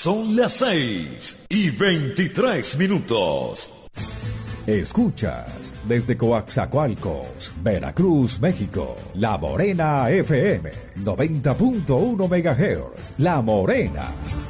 Son las 6:23. Escuchas desde Coaxacualcos, Veracruz, México, La Morena FM, 90.1 MHz, La Morena.